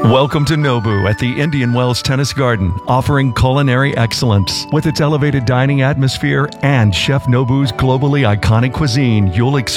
Welcome to Nobu at the Indian Wells Tennis Garden, offering culinary excellence. With its elevated dining atmosphere and Chef Nobu's globally iconic cuisine, you'll experience